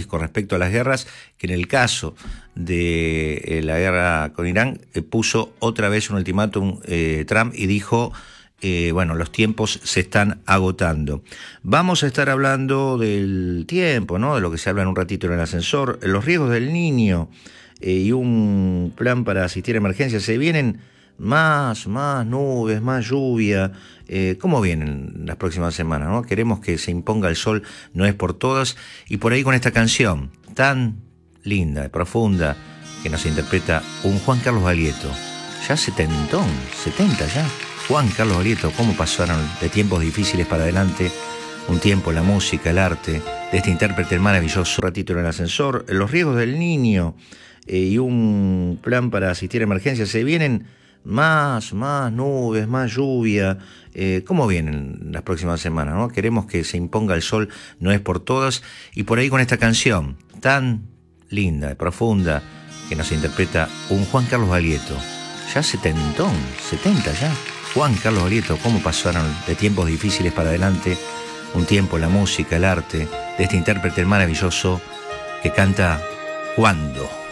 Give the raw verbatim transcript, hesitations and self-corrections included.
análisis con respecto a las guerras, que en el caso de eh, la guerra con Irán eh, puso otra vez un ultimátum eh, Trump y dijo, eh, bueno, los tiempos se están agotando. Vamos a estar hablando del tiempo, ¿no? De lo que se habla en un ratito en el ascensor, los riesgos del Niño eh, y un plan para asistir a emergencias. Se vienen más, más nubes, más lluvia. Eh, ¿Cómo vienen las próximas semanas, no? Queremos que se imponga el sol, no es por todas. Y por ahí con esta canción tan linda, profunda, que nos interpreta un Juan Carlos Baglietto. Ya setentón, setenta ya. Juan Carlos Baglietto, cómo pasaron de tiempos difíciles para adelante. Un tiempo, la música, el arte, de este intérprete maravilloso. Un ratito en el ascensor, los riesgos del Niño eh, y un plan para asistir a emergencias. Se vienen más, más nubes, más lluvia. Eh, ¿Cómo vienen las próximas semanas, no? Queremos que se imponga el sol, no es por todas. Y por ahí con esta canción tan linda, profunda, que nos interpreta un Juan Carlos Baglietto. Ya setentón, setenta ya. Juan Carlos Baglietto, cómo pasaron de tiempos difíciles para adelante. Un tiempo, la música, el arte, de este intérprete maravilloso que canta ¿Cuándo?